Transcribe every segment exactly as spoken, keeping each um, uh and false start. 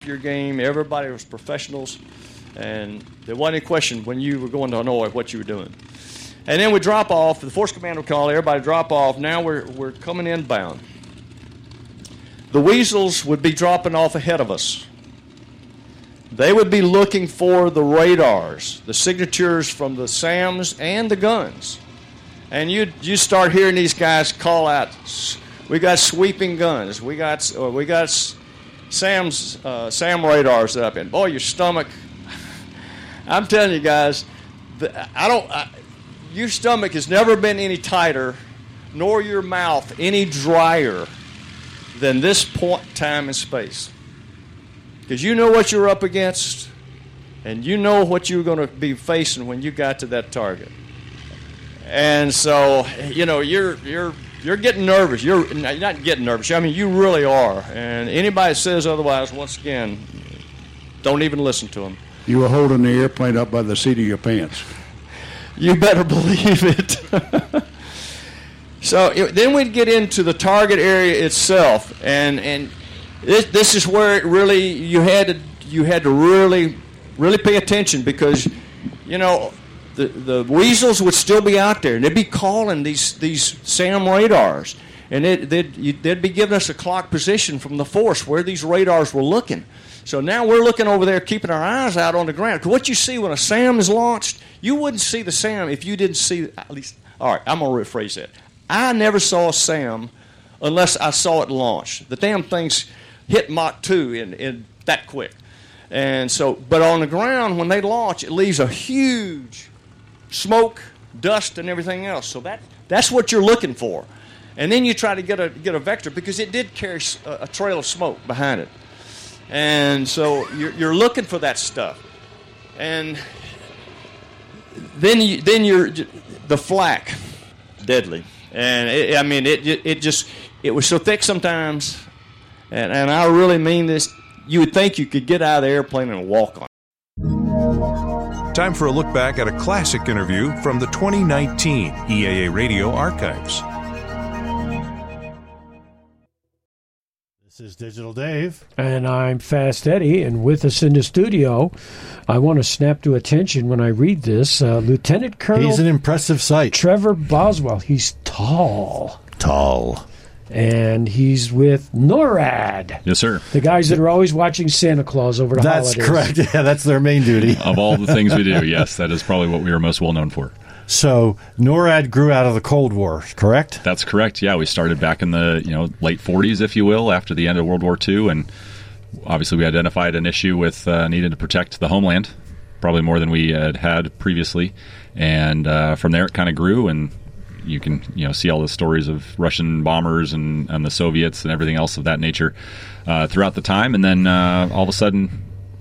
your game. Everybody was professionals, and there wasn't any question when you were going to Hanoi what you were doing. And then we drop off. The force commander would call everybody drop off. Now we're we're coming inbound. The weasels would be dropping off ahead of us. They would be looking for the radars, the signatures from the SAMs and the guns. And you you start hearing these guys call out, we got sweeping guns, we got uh, we got SAM's uh, SAM radars up, and boy, your stomach. I'm telling you guys, the, I don't. I, your stomach has never been any tighter, nor your mouth any drier than this point in time and space. Because you know what you're up against, and you know what you're going to be facing when you got to that target. And so, you know, you're you're you're getting nervous. You're, you're not getting nervous. I mean, you really are. And anybody that says otherwise, once again, don't even listen to them. You were holding the airplane up by the seat of your pants. You better believe it. So it, then we'd get into the target area itself, and and this, this is where it really you had to you had to really really pay attention, because you know the the weasels would still be out there, and they'd be calling these these SAM radars, and it, they'd they'd be giving us a clock position from the force where these radars were looking. So now we're looking over there, keeping our eyes out on the ground. Because what you see when a SAM is launched, you wouldn't see the SAM if you didn't see at least. All right, I'm gonna rephrase that. I never saw a SAM unless I saw it launch. The damn things hit Mach two in, in that quick. And so, but on the ground, when they launch, it leaves a huge smoke, dust, and everything else. So that that's what you're looking for. And then you try to get a get a vector, because it did carry a, a trail of smoke behind it. And so you're, you're looking for that stuff. And then you, then you're the flak, deadly. And it, I mean, it it just it was so thick sometimes, and, and I really mean this. You would think you could get out of the airplane and walk on it. Time for a look back at a classic interview from the twenty nineteen E A A Radio archives. This is Digital Dave. And I'm Fast Eddie, and with us in the studio, I want to snap to attention when I read this, uh, Lieutenant Colonel... He's an impressive sight. Trevor Boswell. He's tall. Tall. And he's with NORAD. Yes, sir. The guys that are always watching Santa Claus over the that's holidays. That's correct. Yeah, that's their main duty. Of all the things we do, yes, that is probably what we are most well known for. So NORAD grew out of the Cold War, correct? That's correct. Yeah, we started back in the you know late forties, if you will, after the end of World War Two, and obviously we identified an issue with uh, needing to protect the homeland, probably more than we had had previously, and uh, from there it kind of grew, and you can you know see all the stories of Russian bombers and, and the Soviets and everything else of that nature uh, throughout the time, and then uh, all of a sudden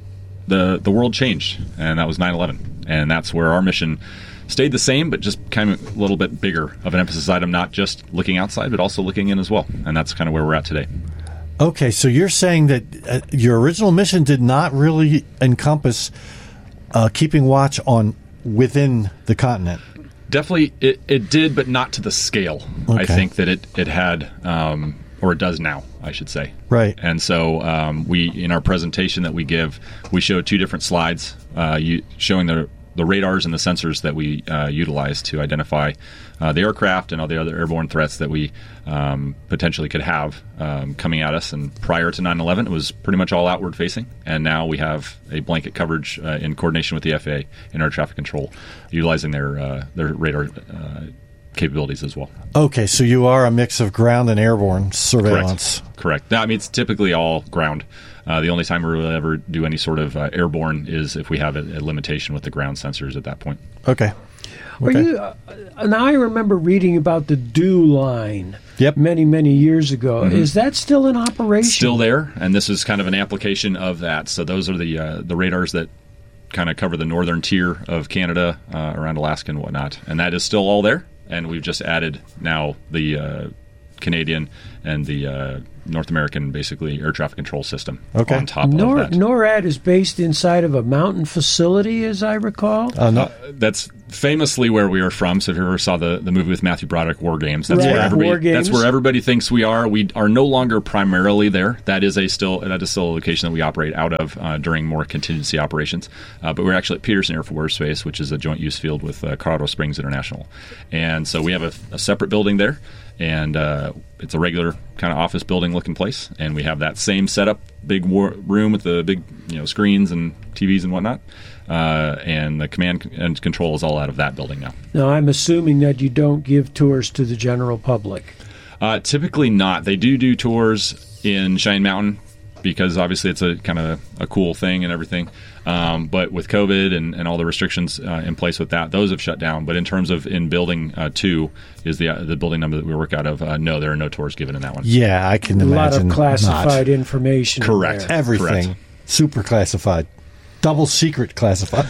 the the world changed, and that was nine eleven, and that's where our mission stayed the same, but just kind of a little bit bigger of an emphasis item, not just looking outside, but also looking in as well. And that's kind of where we're at today. Okay, so you're saying that uh, your original mission did not really encompass uh, keeping watch on within the continent. Definitely, it, it did, but not to the scale, okay. I think, that it, it had, um, or it does now, I should say. Right. And so um, we, in our presentation that we give, we show two different slides uh, you, showing the the radars and the sensors that we uh, utilize to identify uh, the aircraft and all the other airborne threats that we um, potentially could have um, coming at us. And prior to nine eleven, it was pretty much all outward facing. And now we have a blanket coverage uh, in coordination with the F A A and air traffic control, utilizing their uh, their radar uh, capabilities as well. Okay, so you are a mix of ground and airborne surveillance. Correct. Correct. Now, I mean, it's typically all ground. Uh, the only time we will ever do any sort of uh, airborne is if we have a, a limitation with the ground sensors at that point. Okay. Are okay. you? Uh, and I remember reading about the DEW line. Yep. Many many years ago. Mm-hmm. Is that still in operation? Still there, and this is kind of an application of that. So those are the uh, the radars that kind of cover the northern tier of Canada, uh, around Alaska and whatnot, and that is still all there. And we've just added now the uh, Canadian and the uh, North American, basically, air traffic control system Okay. on top Nor- of that. NORAD is based inside of a mountain facility, as I recall. Uh, no, Uh, that's famously where we are from. So if you ever saw the, the movie with Matthew Broderick, War Games, that's Right. where everybody War Games. that's where everybody thinks we are. We are no longer primarily there. That is a still that is still a location that we operate out of uh, during more contingency operations. Uh, but we're actually at Peterson Air Force Base, which is a joint use field with uh, Colorado Springs International, and so we have a, a separate building there. And uh, it's a regular kind of office building looking place, and we have that same setup, big war- room with the big you know screens and T Vs and whatnot. Uh, and the command and control is all out of that building now. Now, I'm assuming that you don't give tours to the general public. Uh, typically not. They do do tours in Cheyenne Mountain because obviously it's a kind of a cool thing and everything. Um, but with COVID and, and all the restrictions uh, in place with that, those have shut down. But in terms of in building uh, two is the uh, the building number that we work out of. Uh, no, there are no tours given in that one. yeah, I can A lot imagine of classified not. information. in Correct. there. Everything Correct. super classified, double secret classified.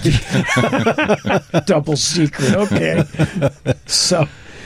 Double secret. Okay. so,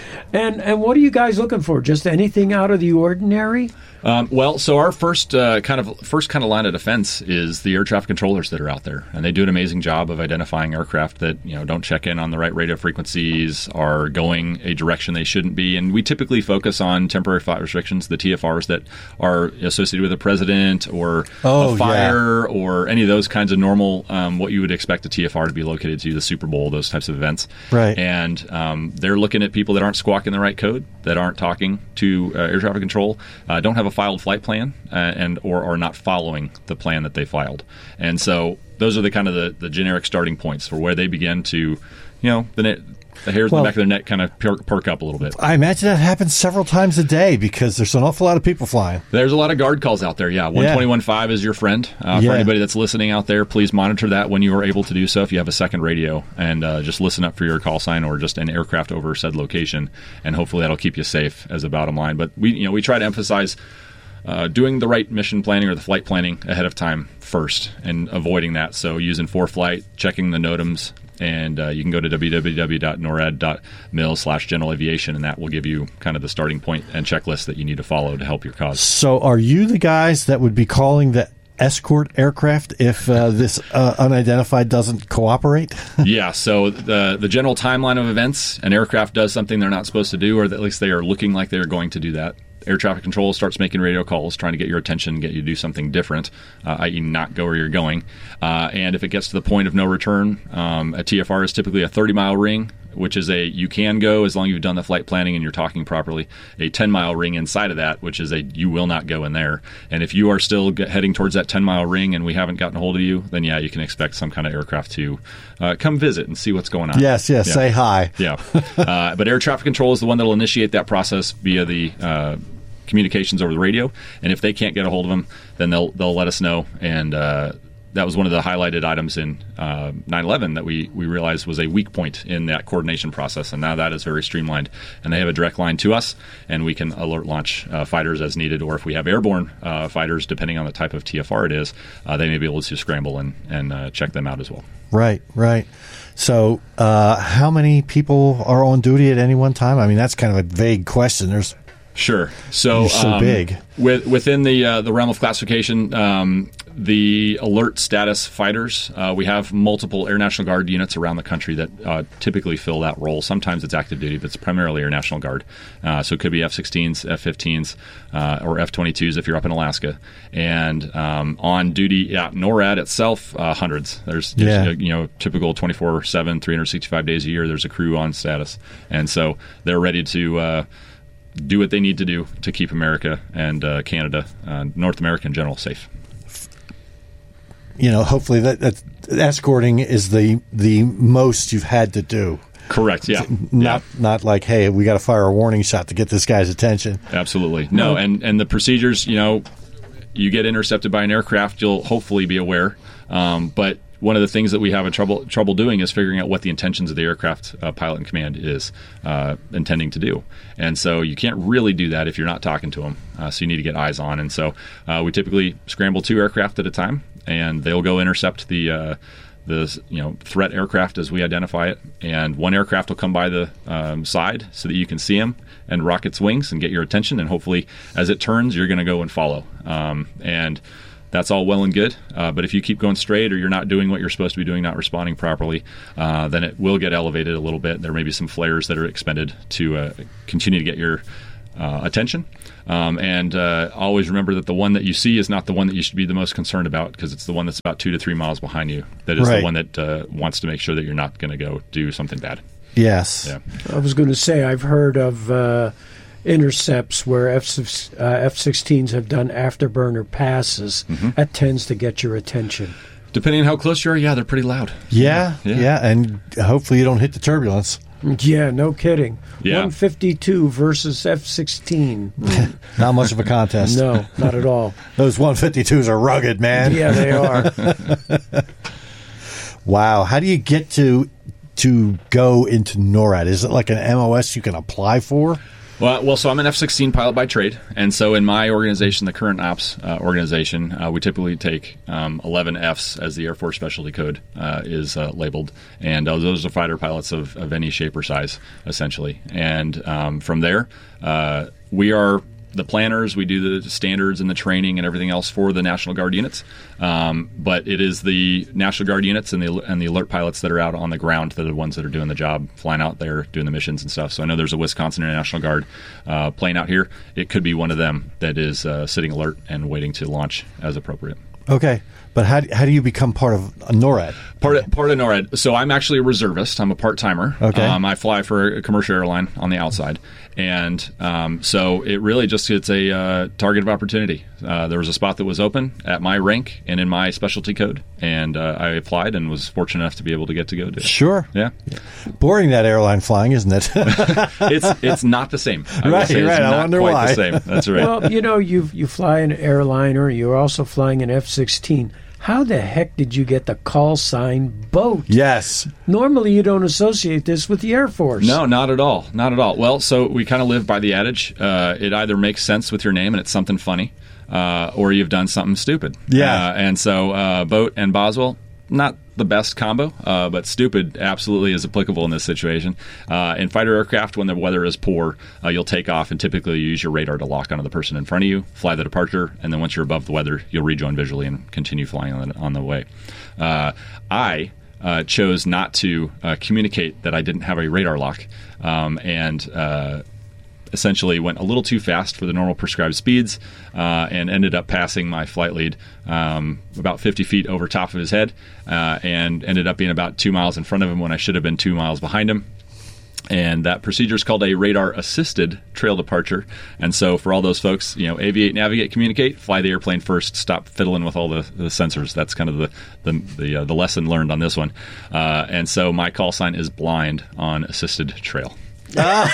and and what are you guys looking for? Just anything out of the ordinary? Um, well, so our first uh, kind of first kind of line of defense is the air traffic controllers that are out there, and they do an amazing job of identifying aircraft that you know don't check in on the right radio frequencies, are going a direction they shouldn't be, and we typically focus on temporary flight restrictions, the T F Rs that are associated with a president or Oh, a fire or any of those kinds of normal um, what you would expect a T F R to be located to, the Super Bowl, those types of events, Right. And um, they're looking at people that aren't squawking the right code, that aren't talking to uh, air traffic control, uh, don't have a filed flight plan, uh, and or are not following the plan that they filed. And so those are the kind of the, the generic starting points for where they begin to, you know, the, ne- the hairs Well- in the back of their neck kind of perk, perk up a little bit. I imagine that happens several times a day because there's an awful lot of people flying. There's a lot of guard calls out there. Yeah, one twenty-one point five is your friend. Uh, Yeah. For anybody that's listening out there, please monitor that when you are able to do so. If you have a second radio, and uh, just listen up for your call sign or just an aircraft over said location, and hopefully that'll keep you safe as a bottom line. But we, you know, we try to emphasize uh, doing the right mission planning or the flight planning ahead of time first, and avoiding that. So using ForeFlight, checking the NOTAMs. And uh, you can go to w w w dot norad dot mil slash general aviation, and that will give you kind of the starting point and checklist that you need to follow to help your cause. So, are you the guys that would be calling the escort aircraft if uh, this uh, unidentified doesn't cooperate? Yeah, so the the general timeline of events, an aircraft does something they're not supposed to do, or at least they are looking like they're going to do that. Air traffic control starts making radio calls, trying to get your attention, get you to do something different, uh, that is not go where you're going. Uh, and if it gets to the point of no return, um, a T F R is typically a thirty-mile ring, which is a you can go as long as you've done the flight planning and you're talking properly. A ten-mile ring inside of that, which is a you will not go in there. And if you are still get, heading towards that ten-mile ring and we haven't gotten a hold of you, then yeah, you can expect some kind of aircraft to uh, come visit and see what's going on. Yes, yes, Yeah. say hi. Yeah. Uh, but air traffic control is the one that will initiate that process via the uh, communications over the radio. And if they can't get a hold of them, then they'll they'll let us know. And uh, that was one of the highlighted items in uh, nine eleven that we, we realized was a weak point in that coordination process. And now that is very streamlined. And they have a direct line to us, and we can alert launch uh, fighters as needed. Or if we have airborne uh, fighters, depending on the type of T F R it is, uh, they may be able to scramble and, and uh, check them out as well. Right, right. So, uh, how many people are on duty at any one time? I mean, that's kind of a vague question. There's Sure. So, You're so um, big. With, within the uh, the realm of classification, um, the alert status fighters, uh, we have multiple Air National Guard units around the country that uh, typically fill that role. Sometimes it's active duty, but it's primarily Air National Guard. Uh, so it could be F sixteens, F fifteens, uh, or F twenty-twos if you're up in Alaska. And um, on duty at NORAD itself, uh, hundreds. There's, there's Yeah. uh, you know typical twenty-four seven, three hundred sixty-five days a year. There's a crew on status, and so they're ready to. Uh, do what they need to do to keep America and uh, Canada, uh, North America in general, safe. you know, hopefully that, that escorting is the the most you've had to do. Correct, yeah. Not yeah. not like, hey, we got to fire a warning shot to get this guy's attention. Absolutely. No, and, and the procedures, you know, you get intercepted by an aircraft, you'll hopefully be aware. Um, but one of the things that we have a trouble trouble doing is figuring out what the intentions of the aircraft uh, pilot in command is uh, intending to do. And so you can't really do that if you're not talking to them. Uh, so you need to get eyes on. And so uh, we typically scramble two aircraft at a time, and they'll go intercept the uh, the you know threat aircraft as we identify it, and one aircraft will come by the um, side so that you can see him and rock its wings and get your attention, and hopefully as it turns you're going to go and follow. Um, and that's all well and good, uh, but if you keep going straight or you're not doing what you're supposed to be doing, not responding properly, uh, then it will get elevated a little bit. There may be some flares that are expended to uh, continue to get your uh, attention. Um, and uh, always remember that the one that you see is not the one that you should be the most concerned about, because it's the one that's about two to three miles behind you that is Right. the one that uh, wants to make sure that you're not going to go do something bad. Yes. Yeah. I was going to say, I've heard of uh, intercepts where F uh, F sixteens have done afterburner passes. Mm-hmm. That tends to get your attention. Depending on how close you are, yeah, they're pretty loud. Yeah, yeah, Yeah. and hopefully you don't hit the turbulence. Yeah, no kidding. Yeah. one fifty-two versus F sixteen. Not much of a contest. No, not at all. Those one fifty-twos are rugged, man. Yeah, they are. Wow. How do you get to to go into NORAD? Is it like an M O S you can apply for? Well, well, so I'm an F sixteen pilot by trade, and so in my organization, the current ops uh, organization, uh, we typically take um, eleven Fs as the Air Force Specialty Code uh, is uh, labeled, and uh, those are fighter pilots of, of any shape or size, essentially. And um, from there, uh, we are the planners. We do the standards and the training and everything else for the National Guard units, um, but it is the National Guard units and the and the alert pilots that are out on the ground that are the ones that are doing the job, flying out there, doing the missions and stuff. So I know there's a Wisconsin National Guard uh, plane out here. It could be one of them that is uh, sitting alert and waiting to launch as appropriate. Okay. But how, how do you become part of a NORAD? Part of, part of NORAD. So I'm actually a reservist. I'm a part-timer. Okay. Um, I fly for a commercial airline on the outside. And um, so it really just it's a uh, target of opportunity. Uh, there was a spot that was open at my rank and in my specialty code. And uh, I applied and was fortunate enough to be able to get to go do it. Sure. Yeah. Boring, that airline flying, isn't it? it's it's not the same. I will Right, say it's right. I not wonder quite why. the same. That's right. Well, you know, you you fly an airliner. You're also flying an F sixteen. How the heck did you get the call sign boat? Yes. Normally, you don't associate this with the Air Force. No, not at all. Not at all. Well, so we kind of live by the adage, uh, it either makes sense with your name and it's something funny, uh, or you've done something stupid. Yeah. Uh, and so uh, Boat and Boswell, not the best combo, uh, but stupid absolutely is applicable in this situation. Uh, in fighter aircraft, when the weather is poor, uh, you'll take off and typically you use your radar to lock onto the person in front of you, fly the departure, and then once you're above the weather, you'll rejoin visually and continue flying on the, on the way. Uh, I uh, chose not to uh, communicate that I didn't have a radar lock, um, and uh, essentially went a little too fast for the normal prescribed speeds, uh, and ended up passing my flight lead um, about fifty feet over top of his head, uh, and ended up being about two miles in front of him when I should have been two miles behind him. And that procedure is called a radar-assisted trail departure. And so for all those folks, you know, aviate, navigate, communicate, fly the airplane first, stop fiddling with all the, the sensors. That's kind of the the the, uh, the lesson learned on this one. Uh, and so my call sign is blind on assisted trail. Oh,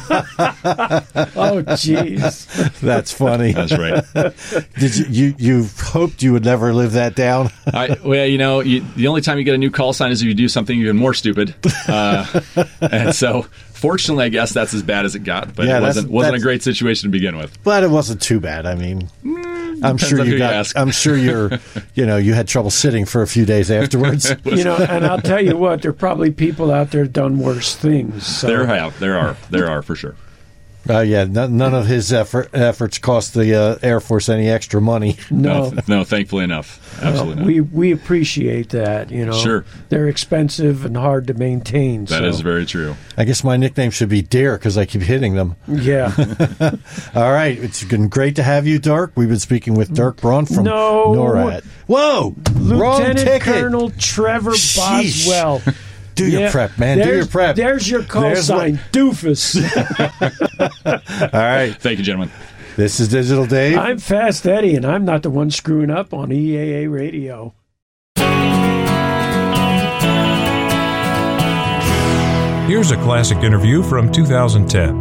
jeez. That's funny. That's right. Did you, you you hoped you would never live that down? I, well, you know, you, the only time you get a new call sign is if you do something even more stupid. Uh, and so, fortunately, I guess that's as bad as it got. But Yeah, it that's- wasn't wasn't a that's- great situation to begin with. But it wasn't too bad. I mean, I'm depends sure on who you you got. ask. I'm sure you're. You know, you had trouble sitting for a few days afterwards. You know, and I'll tell you what, there are probably people out there done worse things. So. There have, there are, there are for sure. Uh, yeah, none, none of his effort, efforts cost the uh, Air Force any extra money. No, no, no, thankfully enough. Absolutely not. we we appreciate that. You know, Sure. they're expensive and hard to maintain. That so. is very true. I guess my nickname should be Dare because I keep hitting them. Yeah. All right, it's been great to have you, Dirk. We've been speaking with Dirk Braun from No. NORAD. Whoa, wrong Lieutenant ticket. Colonel Trevor Sheesh. Boswell. Do your Yeah, prep, man. Do there's- your prep. There's your call There's sign, doofus. All right, Thank you, gentlemen. this is Digital Dave. I'm Fast Eddie, and I'm not the one screwing up on E A A radio. Here's a classic interview from two thousand ten.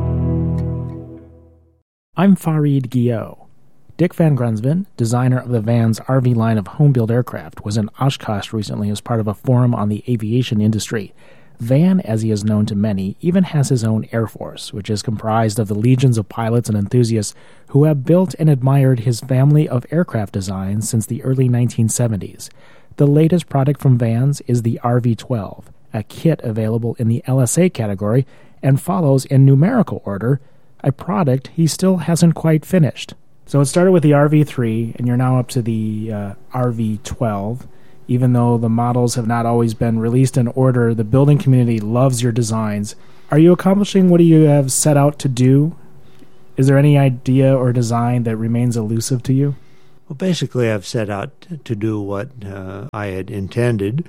I'm Farid Guillot. Dick Van Grunsven, designer of the Van's R V line of home-built aircraft, was in Oshkosh recently as part of a forum on the aviation industry. Van, as he is known to many, even has his own Air Force, which is comprised of the legions of pilots and enthusiasts who have built and admired his family of aircraft designs since the early nineteen seventies. The latest product from Vans is the R V twelve, a kit available in the L S A category and follows in numerical order, a product he still hasn't quite finished. So it started with the R V three, and you're now up to the uh, R V twelve. Even though the models have not always been released in order, the building community loves your designs. Are you accomplishing what you have set out to do? Is there any idea or design that remains elusive to you? Well, basically, I've set out to do what uh, I had intended.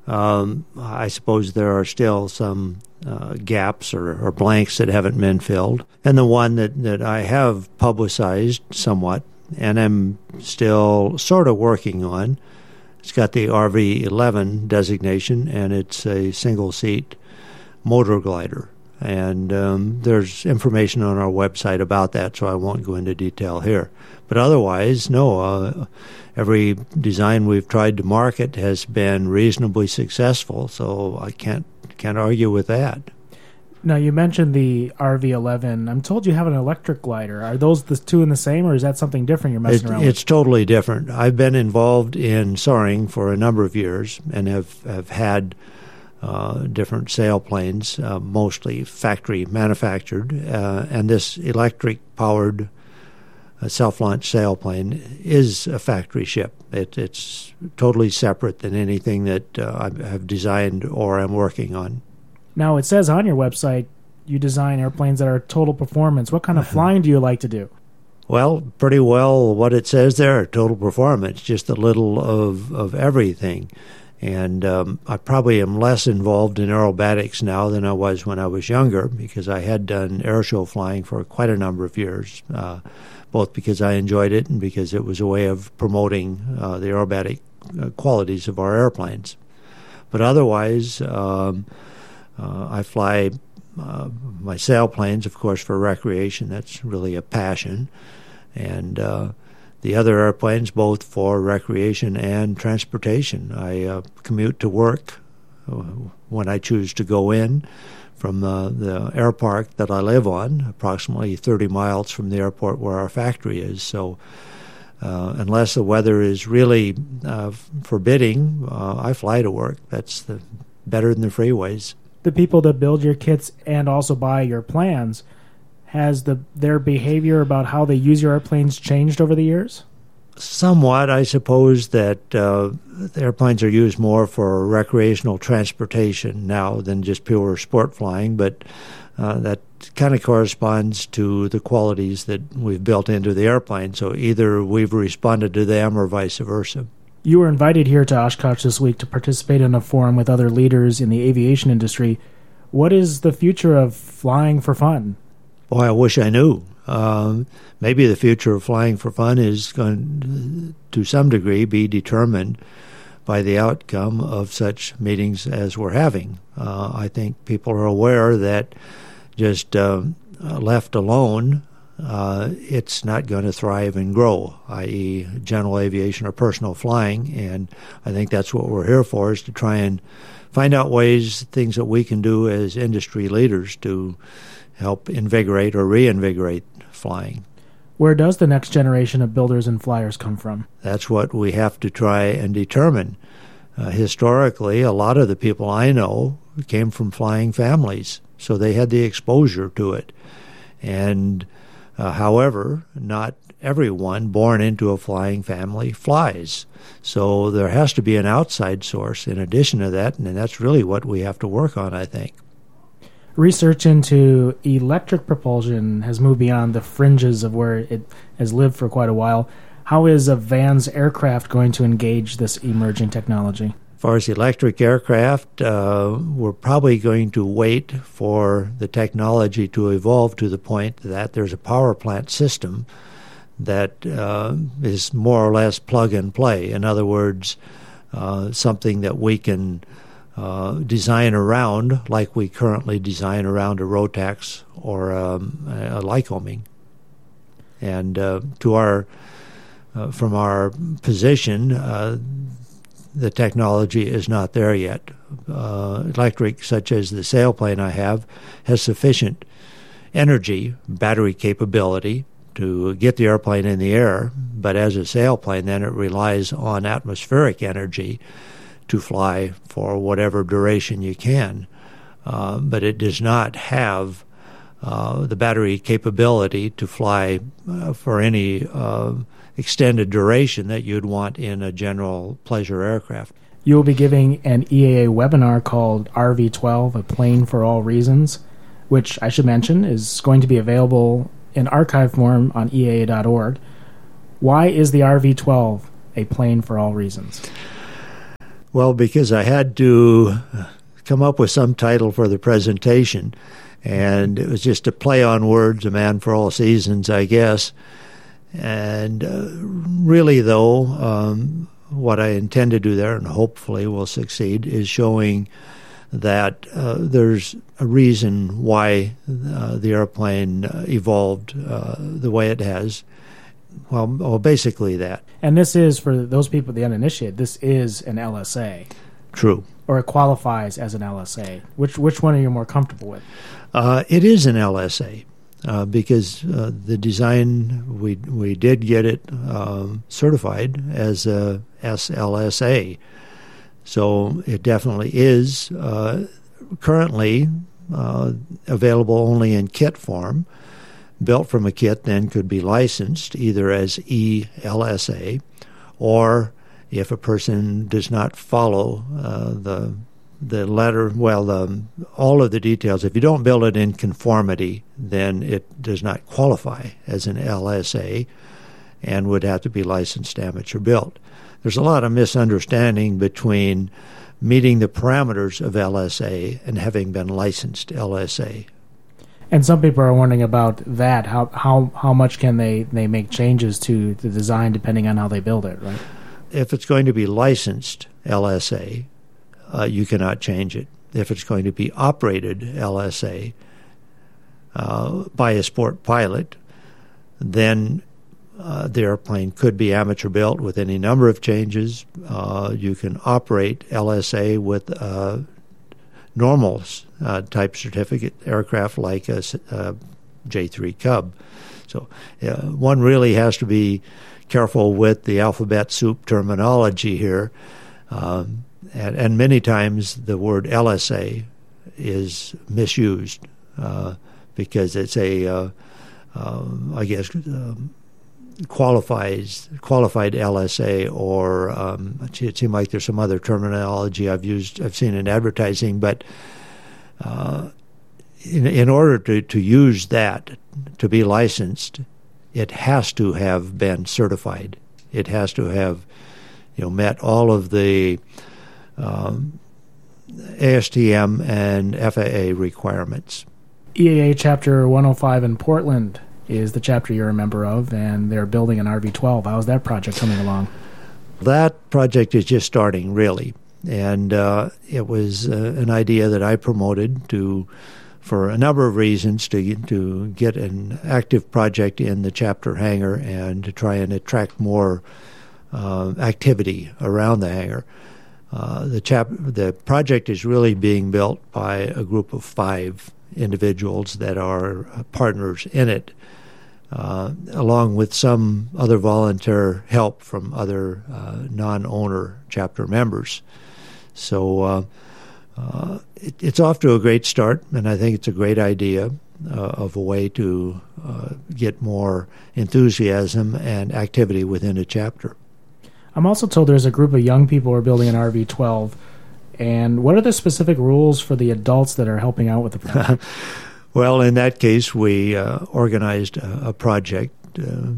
Um, I suppose there are still some uh, gaps or, or blanks that haven't been filled. And the one that, that I have publicized somewhat and am still sort of working on, it's got the R V eleven designation, and it's a single-seat motor glider. And um, there's information on our website about that, so I won't go into detail here. But otherwise, no, uh, every design we've tried to market has been reasonably successful, so I can't can't argue with that. Now, you mentioned the R V eleven. I'm told you have an electric glider. Are those the two in the same, or is that something different you're messing it, around it's with? totally different. I've been involved in soaring for a number of years and have, have had uh, different sailplanes, uh, mostly factory manufactured, uh, and this electric-powered uh, self-launch sailplane is a factory ship. It, it's totally separate than anything that uh, I have designed or am working on. Now, it says on your website you design airplanes that are total performance. What kind of flying do you like to do? Well, pretty well what it says there, total performance, just a little of, of everything. And um, I probably am less involved in aerobatics now than I was when I was younger, because I had done airshow flying for quite a number of years, uh, both because I enjoyed it and because it was a way of promoting uh, the aerobatic uh, qualities of our airplanes. But otherwise, um, uh, I fly uh, my sailplanes, of course, for recreation. That's really a passion. And uh, the other airplanes, both for recreation and transportation. I uh, commute to work uh, when I choose to go in from uh, the air park that I live on, approximately thirty miles from the airport where our factory is. So uh, unless the weather is really uh, forbidding, uh, I fly to work. That's the, better than the freeways. The people that build your kits and also buy your plans, has the their behavior about how they use your airplanes changed over the years? Somewhat. I suppose that uh, the airplanes are used more for recreational transportation now than just pure sport flying, but uh, that kind of corresponds to the qualities that we've built into the airplane. So either we've responded to them or vice versa. You were invited here to Oshkosh this week to participate in a forum with other leaders in the aviation industry. What is the future of flying for fun? Boy, I wish I knew. Um, maybe the future of flying for fun is going to some degree be determined by the outcome of such meetings as we're having. Uh, I think people are aware that just uh, left alone, uh, it's not going to thrive and grow, that is general aviation or personal flying. And I think that's what we're here for, is to try and find out ways, things that we can do as industry leaders to help invigorate or reinvigorate flying. Where does the next generation of builders and flyers come from? That's what we have to try and determine. Uh, historically, a lot of the people I know came from flying families, so they had the exposure to it. And uh, however, not everyone born into a flying family flies. So there has to be an outside source in addition to that, and that's really what we have to work on, I think. Research into electric propulsion has moved beyond the fringes of where it has lived for quite a while. How is a Vans aircraft going to engage this emerging technology? As far as electric aircraft, uh, we're probably going to wait for the technology to evolve to the point that there's a power plant system that uh, is more or less plug and play. In other words, uh, something that we can uh, design around, like we currently design around a Rotax or um, a Lycoming. And uh, to our, uh, from our position, uh, the technology is not there yet. Uh, electric, such as the sailplane I have, has sufficient energy, battery capability, to get the airplane in the air, but as a sailplane, then it relies on atmospheric energy to fly for whatever duration you can. Uh, but it does not have uh, the battery capability to fly uh, for any uh, extended duration that you'd want in a general pleasure aircraft. You will be giving an E A A webinar called R V twelve, A Plane for All Reasons, which I should mention is going to be available in archive form on E A A dot org. Why is the R V twelve a plane for all reasons? Well, because I had to come up with some title for the presentation, and it was just a play on words, a man for all seasons, I guess. And uh, really, though, um, what I intend to do there, and hopefully will succeed, is showing that uh, there's a reason why uh, the airplane uh, evolved uh, the way it has. Well, well, basically that. And this is, for those people, the uninitiated, this is an L S A. True. Or it qualifies as an L S A. Which which one are you more comfortable with? Uh, it is an L S A uh, because uh, the design, we we did get it um, certified as a S L S A. So it definitely is uh, currently uh, available only in kit form. Built from a kit then could be licensed either as E L S A, or if a person does not follow uh, the the letter, well, the, all of the details, if you don't build it in conformity, then it does not qualify as an L S A and would have to be licensed amateur built. There's a lot of misunderstanding between meeting the parameters of L S A and having been licensed L S A. And some people are wondering about that. How how how much can they, they make changes to the design depending on how they build it, right? If it's going to be licensed L S A, uh, you cannot change it. If it's going to be operated L S A uh, by a sport pilot, then uh, the airplane could be amateur built with any number of changes. Uh, you can operate L S A with uh, normal uh, type certificate aircraft like a, a J three Cub. So uh, one really has to be careful with the alphabet soup terminology here. Um, and, and many times the word L S A is misused uh, because it's a, uh, uh, I guess, um, qualifies qualified L S A, or um, it seems like there's some other terminology I've used, I've seen in advertising, but uh, in, in order to, to use that to be licensed, it has to have been certified. It has to have, you know, met all of the um, A S T M and F A A requirements. E A A Chapter one oh five in Portland is the chapter you're a member of, and they're building an R V twelve. How's that project coming along? That project is just starting, really, and uh, it was uh, an idea that I promoted to, for a number of reasons, to to get an active project in the chapter hangar and to try and attract more uh, activity around the hangar. Uh, the chap the project is really being built by a group of five individuals that are partners in it, uh, along with some other volunteer help from other uh, non-owner chapter members. So uh, uh, it, it's off to a great start, and I think it's a great idea uh, of a way to uh, get more enthusiasm and activity within a chapter. I'm also told there's a group of young people who are building an R V twelve. And what are the specific rules for the adults that are helping out with the project? Well, in that case, we uh, organized a, a project. Uh,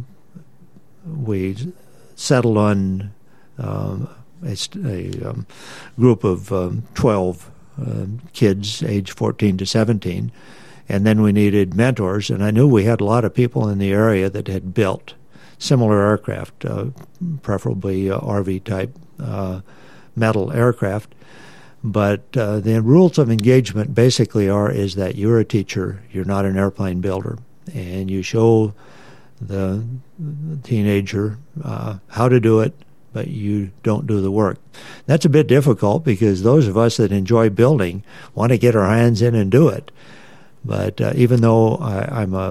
we settled on um, a, a um, group of um, twelve uh, kids, age fourteen to seventeen, and then we needed mentors. And I knew we had a lot of people in the area that had built similar aircraft, uh, preferably uh, R V-type uh, metal aircraft. But uh, the rules of engagement basically are is that you're a teacher, you're not an airplane builder, and you show the teenager uh, how to do it, but you don't do the work. That's a bit difficult because those of us that enjoy building want to get our hands in and do it. But uh, even though I, I'm a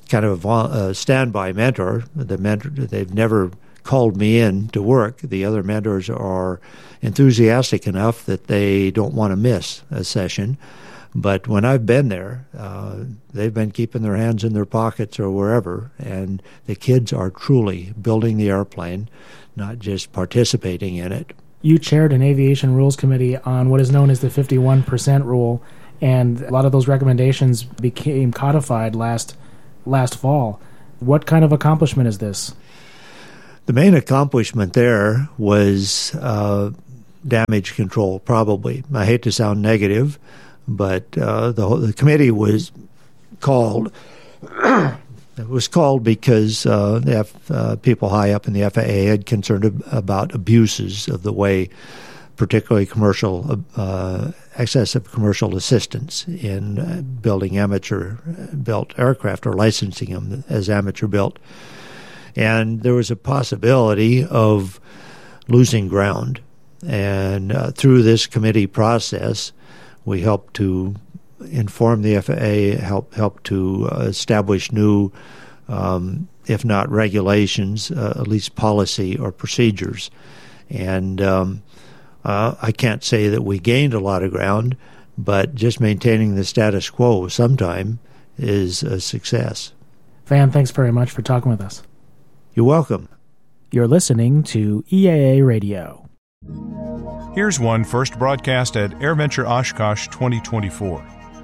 kind of a vol- uh, standby mentor. The mentor, they've never called me in to work. The other mentors are enthusiastic enough that they don't want to miss a session. But when I've been there, uh, they've been keeping their hands in their pockets or wherever, and the kids are truly building the airplane, not just participating in it. You chaired an aviation rules committee on what is known as the fifty-one percent rule, and a lot of those recommendations became codified last last fall. What kind of accomplishment is this? The main accomplishment there was uh, damage control, probably. I hate to sound negative, but uh, the, whole, the committee was called. It was called because uh, the F, uh, people high up in the F A A had concerned ab- about abuses of the way, particularly commercial, uh, excessive commercial assistance in uh, building amateur-built aircraft or licensing them as amateur-built. And there was a possibility of losing ground. And uh, through this committee process, we helped to inform the F A A, help help to uh, establish new, um, if not regulations, uh, at least policy or procedures. And um, uh, I can't say that we gained a lot of ground, but just maintaining the status quo sometime is a success. Van, thanks very much for talking with us. You're welcome. You're listening to E A A Radio. Here's one first broadcast at AirVenture Oshkosh twenty twenty-four.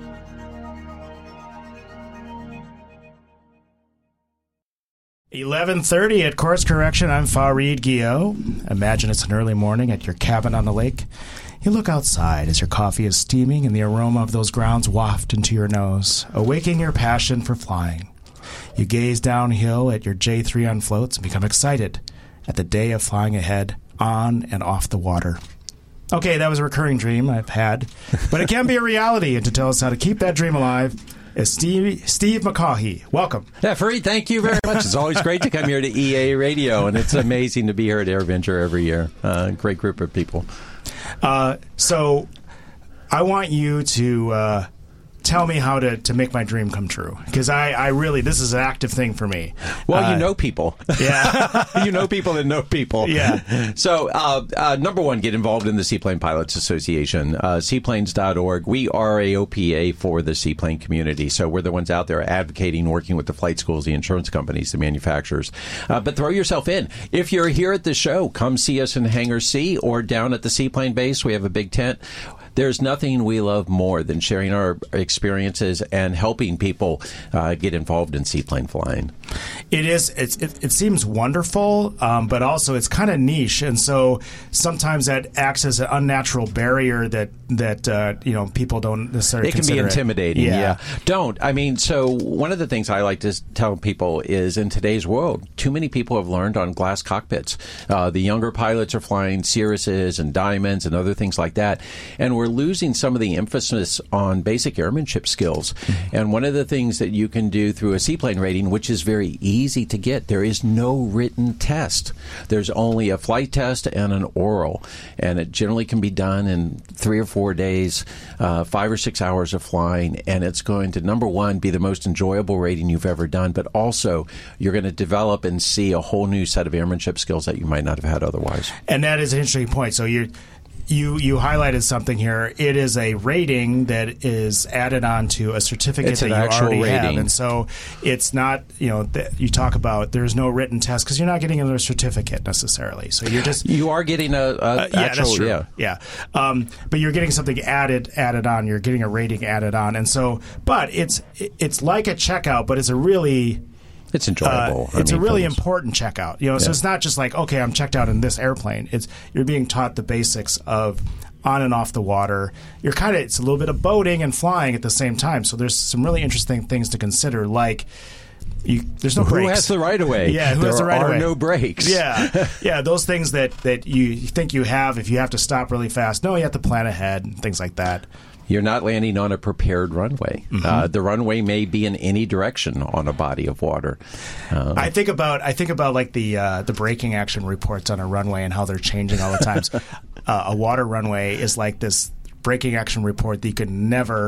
eleven thirty at Course Correction. I'm Fareed Guillot. Imagine it's an early morning at your cabin on the lake. You look outside as your coffee is steaming and the aroma of those grounds waft into your nose, awaking your passion for flying. You gaze downhill at your J three on floats and become excited at the day of flying ahead on and off the water. Okay, that was a recurring dream I've had, but it can be a reality, and to tell us how to keep that dream alive is Steve Steve McCaughey. Welcome. Yeah, Fareed, thank you very much. It's always great to come here to E A Radio, and it's amazing to be here at AirVenture every year. Uh, great group of people. Uh, so I want you to uh, tell me how to, to make my dream come true, because I, I really, this is an active thing for me. Well, uh, you know people. Yeah. You know people that know people. Yeah. So, uh, uh, number one, get involved in the Seaplane Pilots Association, uh, seaplanes dot org. We are a O P A for the seaplane community, so we're the ones out there advocating, working with the flight schools, the insurance companies, the manufacturers. Uh, but throw yourself in. If you're here at the show, come see us in Hangar C or down at the Seaplane Base. We have a big tent. There's nothing we love more than sharing our experiences and helping people uh, get involved in seaplane flying. It is. It's, it, it seems wonderful, um, but also it's kind of niche, and so sometimes that acts as an unnatural barrier that that uh, you know people don't necessarily. It can be intimidating. It. Yeah. yeah, don't. I mean, so one of the things I like to tell people is, in today's world, too many people have learned on glass cockpits. Uh, the younger pilots are flying Cirruses and Diamonds and other things like that, and we're losing some of the emphasis on basic airmanship skills. Mm-hmm. And one of the things that you can do through a seaplane rating, which is very easy to get, there is no written test. There's only a flight test and an oral, and it generally can be done in three or four days, uh, five or six hours of flying, and it's going to, number one, be the most enjoyable rating you've ever done, but also you're going to develop and see a whole new set of airmanship skills that you might not have had otherwise. And that is an interesting point. So you're You you highlighted something here. It is a rating that is added on to a certificate it's that an you actual already rating. have, and so it's not, you know, that you talk about there's no written test because you're not getting another certificate necessarily. So you're just you are getting a, a uh, yeah, actual that's true. yeah yeah, um, but you're getting something added added on. You're getting a rating added on, and so but it's it's like a checkout, but it's a really It's enjoyable. Uh, it's I mean, a really things. important checkout. You know, Yeah. so it's not just like, okay, I'm checked out in this airplane. It's you're being taught the basics of on and off the water. You're kind of it's a little bit of boating and flying at the same time. So there's some really interesting things to consider, like you, there's no who brakes. has the right of way? Yeah, who there has the right of are way? no brakes. Yeah, yeah, those things that that you think you have if you have to stop really fast. No, you have to plan ahead and things like that. You're not landing on a prepared runway. Mm-hmm. Uh, the runway may be in any direction on a body of water. Uh, I think about I think about like the uh, the braking action reports on a runway and how they're changing all the times. uh, a water runway is like this braking action report that you could never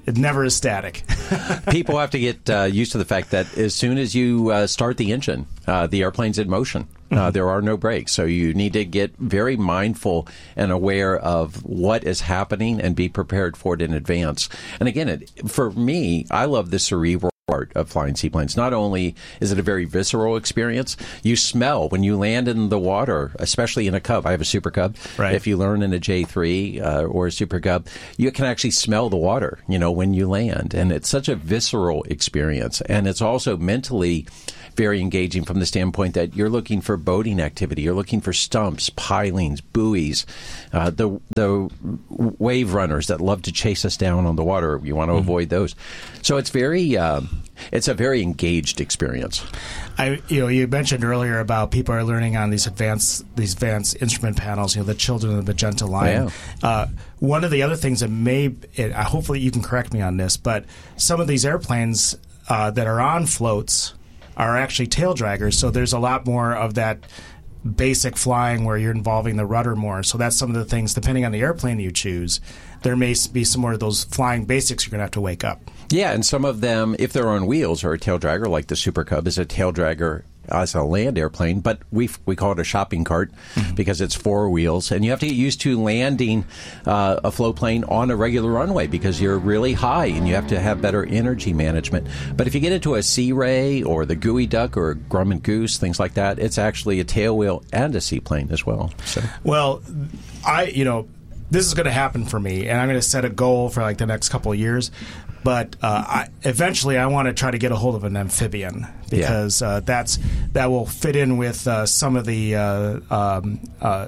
it never is static. People have to get uh, used to the fact that as soon as you uh, start the engine, uh, the airplane's in motion. Uh, there are no brakes, so you need to get very mindful and aware of what is happening and be prepared for it in advance. And again, it, for me, I love the cerebral part of flying seaplanes. Not only is it a very visceral experience, you smell when you land in the water, especially in a Cub. I have a Super Cub. Right. If you learn in a J three uh, or a Super Cub, you can actually smell the water, you know, when you land. And it's such a visceral experience. And it's also mentally very engaging from the standpoint that you're looking for boating activity. You're looking for stumps, pilings, buoys, uh, the the wave runners that love to chase us down on the water. You want to mm-hmm. avoid those. So it's very, uh, it's a very engaged experience. I, you know, you mentioned earlier about people are learning on these advanced these advanced instrument panels. You know, the Children of the Magenta Line. Yeah. Uh, one of the other things that may, it, hopefully you can correct me on this, but some of these airplanes uh, that are on floats are actually tail draggers, so there's a lot more of that basic flying where you're involving the rudder more. So that's some of the things, depending on the airplane you choose, there may be some more of those flying basics you're going to have to wake up. Yeah, and some of them, if they're on wheels, are a tail dragger, like the Super Cub is a tail dragger as a land airplane, but we we call it a shopping cart mm-hmm. because it's four wheels, and you have to get used to landing uh, a float plane on a regular runway because you're really high and you have to have better energy management. But if you get into a Sea Ray or the Gooey Duck or Grumman Goose, things like that, it's actually a tail wheel and a seaplane as well. So. Well, I you know this is going to happen for me, and I'm going to set a goal for like the next couple of years. But uh, I, eventually, I want to try to get a hold of an amphibian because yeah. uh, that's that will fit in with uh, some of the uh, um, uh,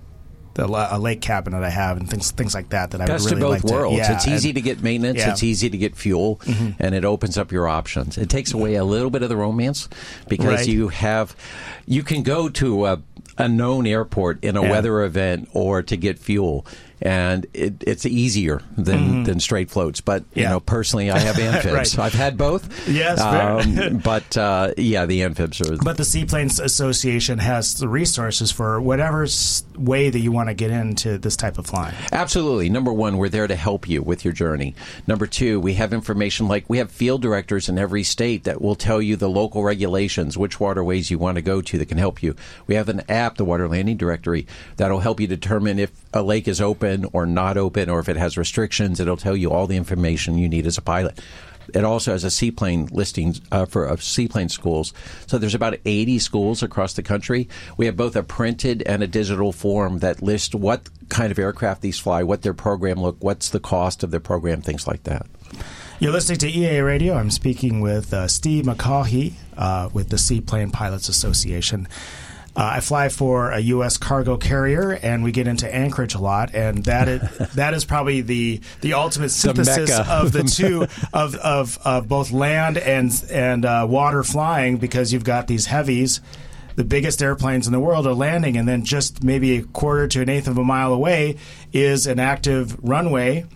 the uh, lake cabin that I have and things things like that. That I Best would really of both like worlds. To, yeah, it's easy and, to get maintenance. Yeah. It's easy to get fuel, mm-hmm. and it opens up your options. It takes away a little bit of the romance because right. you have you can go to a, a known airport in a yeah. weather event or to get fuel. And it, it's easier than, mm-hmm. than straight floats. But, you yeah. know, personally, I have amphibs. right. I've had both. Yes, um, But, uh, yeah, the amphibs are... But the Seaplanes Association has the resources for whatever way that you want to get into this type of flying. Absolutely. Number one, we're there to help you with your journey. Number two, we have information like we have field directors in every state that will tell you the local regulations, which waterways you want to go to that can help you. We have an app, the Water Landing Directory, that will help you determine if a lake is open or not open, or if it has restrictions. It'll tell you all the information you need as a pilot. It also has a seaplane listing uh, for uh, seaplane schools. So there's about eighty schools across the country. We have both a printed and a digital form that lists what kind of aircraft these fly, what their program look, what's the cost of their program, things like that. You're listening to E A A Radio. I'm speaking with uh, Steve McCaughey uh, with the Seaplane Pilots Association. Uh, I fly for a U S cargo carrier, and we get into Anchorage a lot, and that is that is probably the the ultimate synthesis the of the two of, of of both land and and uh, water flying, because you've got these heavies. The biggest airplanes in the world are landing, and then just maybe a quarter to an eighth of a mile away is an active runway.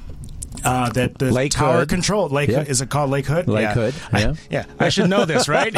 Uh, that the Lake tower Hood. controlled. Lake Yeah. Is it called Lake Hood? Lake yeah. Hood, yeah. I, yeah, I should know this, right?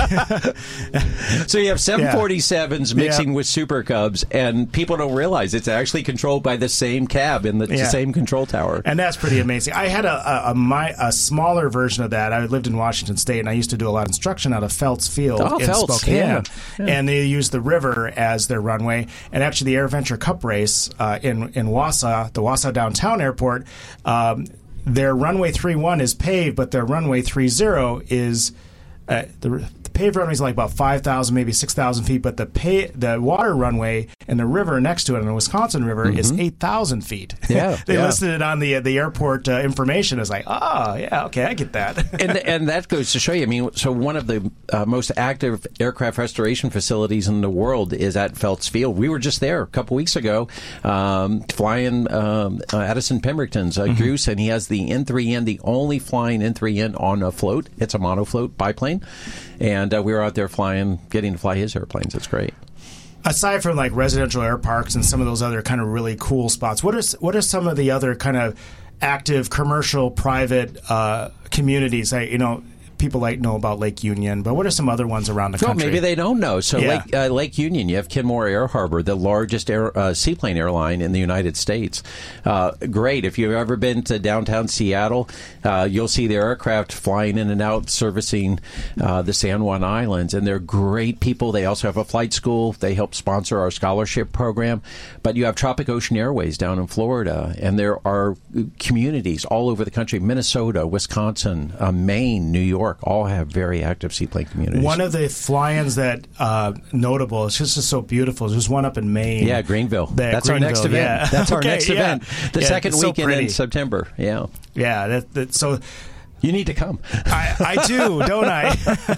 So you have seven forty-sevens mixing Yeah. with Super Cubs, and people don't realize it's actually controlled by the same cab in the Yeah. same control tower. And that's pretty amazing. I had a a, a, my, a smaller version of that. I lived in Washington State, and I used to do a lot of instruction out of Phelps Field Oh, in Phelps, Spokane. yeah. Yeah. And they used the river as their runway. And actually, the AirVenture Cup race uh, in, in Wausau, the Wausau Downtown Airport, um, their runway three one is paved, but their runway three zero is uh, the, the paved runway is like about five thousand, maybe six thousand feet, but the pay, the water runway and the river next to it, on the Wisconsin River, mm-hmm. is eight thousand feet. Yeah, they yeah. listed it on the the airport uh, information. It's like, oh yeah, okay, I get that. and and that goes to show you. I mean, so one of the uh, most active aircraft restoration facilities in the world is at Phelps Field. We were just there a couple weeks ago, um, flying um, uh, Addison Pemberton's uh, mm-hmm. Goose, and he has the N three N, the only flying N three N on a float. It's a monofloat biplane, and uh, we were out there flying, getting to fly his airplanes. It's great. Aside from like residential air parks and some of those other kind of really cool spots, what are what are some of the other kind of active commercial private uh, communities? I, you know, people like know about Lake Union, but what are some other ones around the well, country? Maybe they don't know. So Yeah. Lake, uh, Lake Union, you have Kenmore Air Harbor, the largest air, uh, seaplane airline in the United States. Uh, great. If you've ever been to downtown Seattle, uh, you'll see the aircraft flying in and out, servicing uh, the San Juan Islands, and they're great people. They also have a flight school. They help sponsor our scholarship program. But you have Tropic Ocean Airways down in Florida, and there are communities all over the country. Minnesota, Wisconsin, uh, Maine, New York, all have very active seaplane communities. One of the fly-ins that uh, notable, it's just so beautiful. There's one up in Maine. Yeah, Greenville. The That's Greenville, our next event. yeah. That's our Okay, next yeah. event. The Yeah, second it's so weekend pretty. in September. Yeah. Yeah, that, that, so you need to come. I, I do, don't I?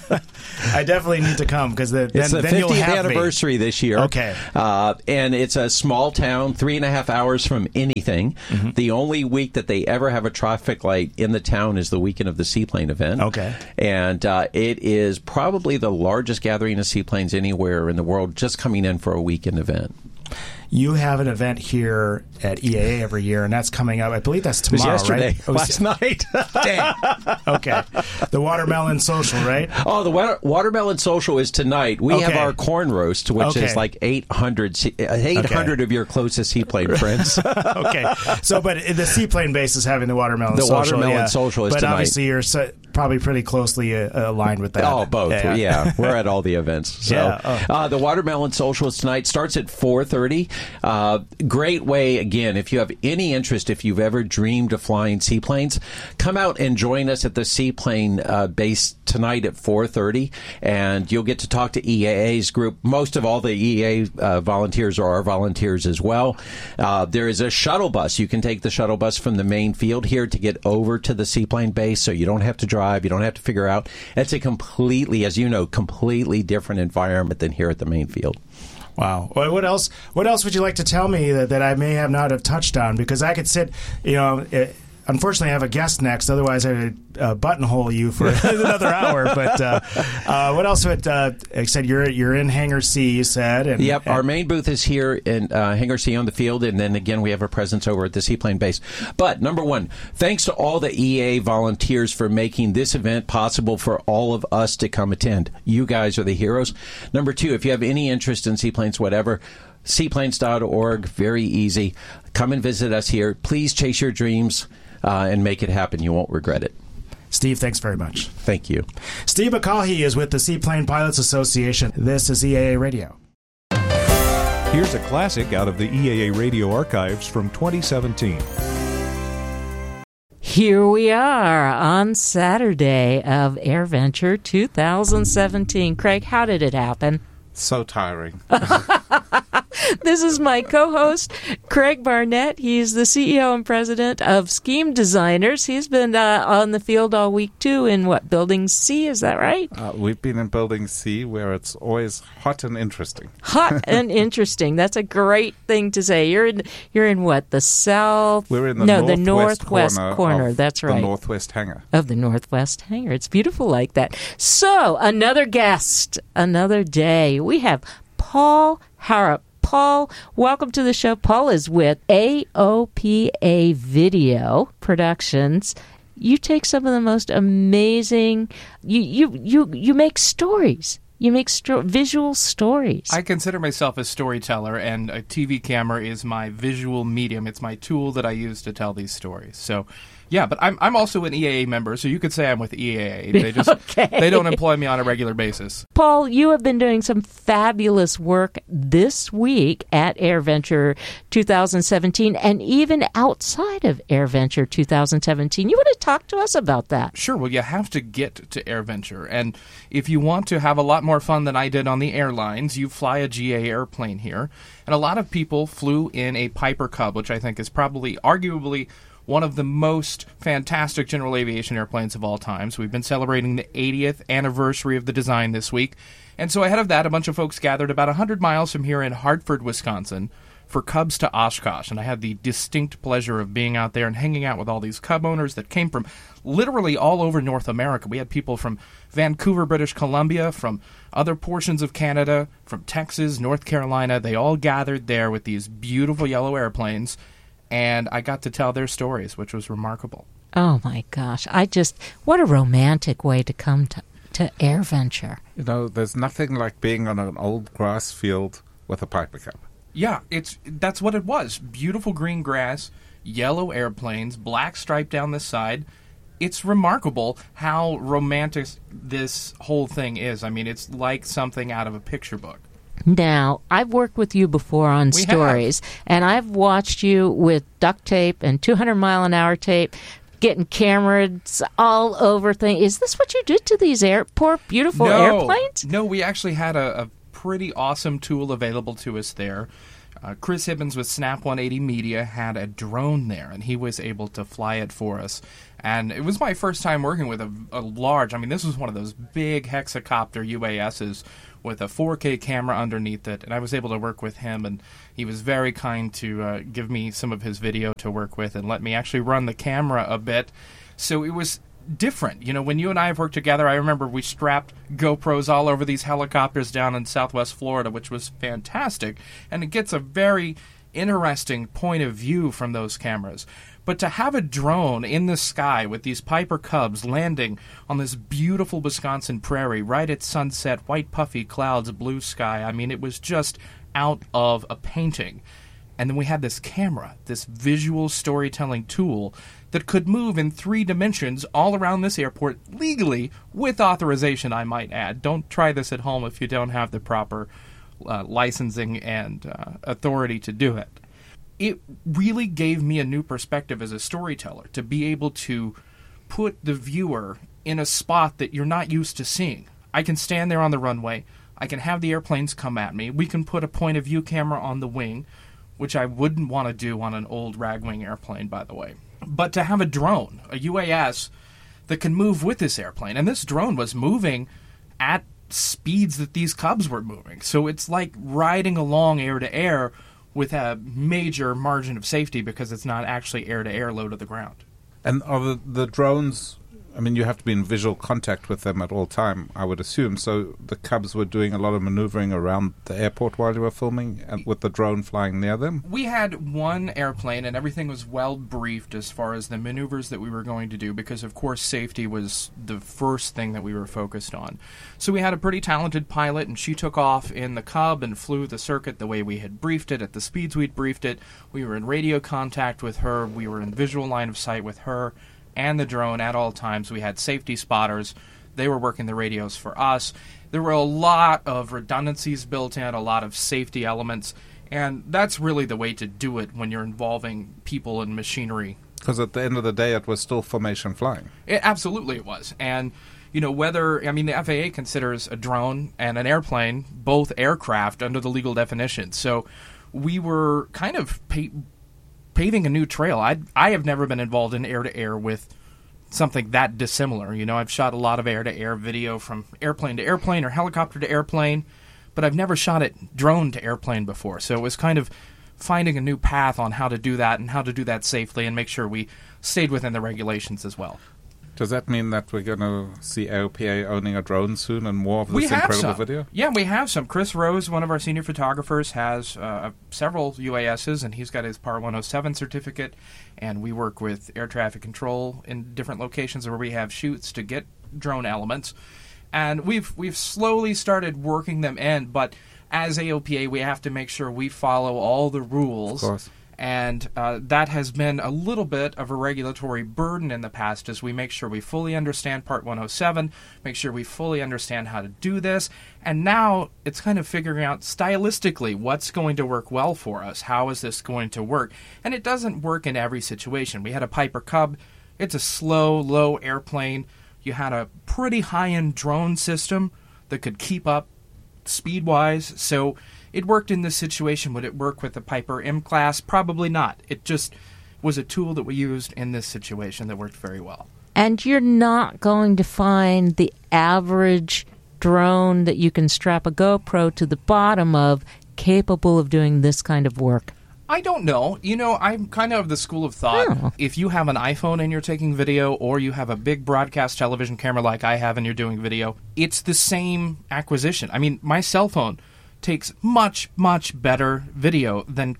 I definitely need to come because then, It's the then you'll fiftieth have me. anniversary this year. Okay. Uh, and it's a small town, three and a half hours from anything. Mm-hmm. The only week that they ever have a traffic light in the town is the weekend of the seaplane event. Okay. And uh, it is probably the largest gathering of seaplanes anywhere in the world just coming in for a weekend event. You have an event here at E A A every year, and that's coming up. I believe that's It was tomorrow, yesterday, right? Oh, last night. Damn. Okay. The Watermelon Social, right? Oh, the water, Watermelon Social is tonight. We have Okay. our corn roast, which Okay. is like eight hundred, se- uh, eight hundred of your closest seaplane friends. Okay. So, but the seaplane base is having the Watermelon The Social. Watermelon yeah. Social is But tonight. obviously you're so, probably pretty closely uh, aligned with that. Oh, both. Yeah. We're at all the events. So, Yeah. Oh. uh, the Watermelon Social is tonight. Starts at four thirty. Uh, great way, again, if you have any interest, if you've ever dreamed of flying seaplanes, come out and join us at the seaplane uh, base tonight at four thirty, and you'll get to talk to E A A's group. Most of all the E A A uh, volunteers are our volunteers as well. Uh, there is a shuttle bus. You can take the shuttle bus from the main field here to get over to the seaplane base, so you don't have to drive. You don't have to figure out. It's a completely, as you know, completely different environment than here at the main field. Wow. Well, what else? What else would you like to tell me that, that I may have not have touched on? Because I could sit, you know. It, Unfortunately, I have a guest next. Otherwise, I would uh, buttonhole you for another hour. But uh, uh, what else would uh, I said? You're you're in Hangar C. You said. And, Yep, and our main booth is here in uh, Hangar C on the field, and then again we have a presence over at the seaplane base. But number one, thanks to all the E A volunteers for making this event possible for all of us to come attend. You guys are the heroes. Number two, if you have any interest in seaplanes, whatever, seaplanes dot org, very easy. Come and visit us here. Please chase your dreams. Uh, and make it happen. You won't regret it. Steve, thanks very much. Thank you. Steve McCaughey is with the Seaplane Pilots Association. This is E A A Radio. Here's a classic out of the E A A Radio archives from twenty seventeen. Here we are on Saturday of AirVenture two thousand seventeen. Craig, how did it happen? So tiring. This is my co-host, Craig Barnett. He's the C E O and president of Scheme Designers. He's been uh, on the field all week, too, in what, Building C, is that right? Uh, we've been in Building C, where it's always hot and interesting. Hot and interesting. That's a great thing to say. You're in, you're in what, the south? We're in the no, northwest the northwest corner, corner. of That's right. the northwest hangar. Of the northwest hangar. It's beautiful like that. So, another guest, another day. We have Paul Harrop. Paul, welcome to the show. Paul is with A O P A Video Productions. You take some of the most amazing, you you you, you make stories. You make sto- visual stories. I consider myself a storyteller, and a T V camera is my visual medium. It's my tool that I use to tell these stories. So, yeah, but I'm I'm also an E A A member, so you could say I'm with E A A. They just Okay. they don't employ me on a regular basis. Paul, you have been doing some fabulous work this week at AirVenture two thousand seventeen, and even outside of AirVenture two thousand seventeen. You want to talk to us about that? Sure. Well, you have to get to AirVenture, and if you want to have a lot more fun than I did on the airlines, you fly a G A airplane here, and a lot of people flew in a Piper Cub, which I think is probably, arguably, one of the most fantastic general aviation airplanes of all time. So we've been celebrating the eightieth anniversary of the design this week. And so ahead of that, a bunch of folks gathered about one hundred miles from here in Hartford, Wisconsin, for Cubs to Oshkosh. And I had the distinct pleasure of being out there and hanging out with all these Cub owners that came from literally all over North America. We had people from Vancouver, British Columbia, from other portions of Canada, from Texas, North Carolina. They all gathered there with these beautiful yellow airplanes, and I got to tell their stories, which was remarkable. Oh, my gosh. I just, what a romantic way to come to, to AirVenture. You know, there's nothing like being on an old grass field with a Piper Cub. Yeah, it's that's what it was. Beautiful green grass, yellow airplanes, black stripe down the side. It's remarkable how romantic this whole thing is. I mean, it's like something out of a picture book. Now, I've worked with you before on We stories, have. and I've watched you with duct tape and two hundred mile an hour tape, getting cameras all over things. Is this what you did to these airport beautiful no, airplanes? No, we actually had a, a pretty awesome tool available to us there. Uh, Chris Hibbins with Snap one eighty Media had a drone there, and he was able to fly it for us. And it was my first time working with a, a large, I mean, this was one of those big hexacopter U A Ss with a four K camera underneath it, and I was able to work with him, and he was very kind to uh, give me some of his video to work with and let me actually run the camera a bit. So it was different. You know, when you and I have worked together, I remember we strapped GoPros all over these helicopters down in Southwest Florida, which was fantastic, and it gets a very interesting point of view from those cameras. But to have a drone in the sky with these Piper Cubs landing on this beautiful Wisconsin prairie right at sunset, white puffy clouds, blue sky, I mean, it was just out of a painting. And then we had this camera, this visual storytelling tool that could move in three dimensions all around this airport legally, with authorization, I might add. Don't try this at home if you don't have the proper uh, licensing and uh, authority to do it. It really gave me a new perspective as a storyteller to be able to put the viewer in a spot that you're not used to seeing. I can stand there on the runway. I can have the airplanes come at me. We can put a point of view camera on the wing, which I wouldn't want to do on an old ragwing airplane, by the way. But to have a drone, a U A S, that can move with this airplane, and this drone was moving at speeds that these Cubs were moving. So it's like riding along air-to-air with a major margin of safety because it's not actually air-to-air low to the ground. And are the, the drones, I mean, you have to be in visual contact with them at all time, I would assume. So the Cubs were doing a lot of maneuvering around the airport while you were filming, and with the drone flying near them? We had one airplane, and everything was well briefed as far as the maneuvers that we were going to do, because, of course, safety was the first thing that we were focused on. So we had a pretty talented pilot, and she took off in the Cub and flew the circuit the way we had briefed it, at the speeds we'd briefed it. We were in radio contact with her. We were in visual line of sight with her and the drone at all times. We had safety spotters. They were working the radios for us. There were a lot of redundancies built in, a lot of safety elements, and that's really the way to do it when you're involving people and machinery. Because at the end of the day, it was still formation flying. It, absolutely it was. And, you know, whether, I mean, the F A A considers a drone and an airplane both aircraft under the legal definition. So we were kind of pa- paving a new trail. I I have never been involved in air-to-air with something that dissimilar. You know, I've shot a lot of air-to-air video from airplane to airplane or helicopter to airplane, but I've never shot it drone to airplane before. So it was kind of finding a new path on how to do that and how to do that safely and make sure we stayed within the regulations as well. Does that mean that we're going to see A O P A owning a drone soon and more of this we have incredible some. video? Yeah, we have some. Chris Rose, one of our senior photographers, has uh, several U A Ss, and he's got his Part one oh seven certificate, and we work with air traffic control in different locations where we have shoots to get drone elements. And we've we've slowly started working them in, but as A O P A, we have to make sure we follow all the rules. Of course. And uh, that has been a little bit of a regulatory burden in the past as we make sure we fully understand Part one oh seven, make sure we fully understand how to do this, and now it's kind of figuring out stylistically what's going to work well for us. How is this going to work? And it doesn't work in every situation. We had a Piper Cub. It's a slow, low airplane. You had a pretty high-end drone system that could keep up speed-wise, so it worked in this situation. Would it work with the Piper M-Class? Probably not. It just was a tool that we used in this situation that worked very well. And you're not going to find the average drone that you can strap a GoPro to the bottom of capable of doing this kind of work. I don't know. You know, I'm kind of of the school of thought. Oh. If you have an iPhone and you're taking video, or you have a big broadcast television camera like I have and you're doing video, it's the same acquisition. I mean, my cell phone takes much, much better video than